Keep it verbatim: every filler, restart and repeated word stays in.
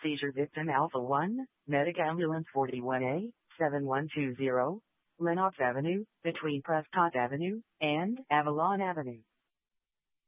seizure victim Alpha one, Medic Ambulance forty-one A, seven one two zero, Lenox Avenue, between Prescott Avenue and Avalon Avenue.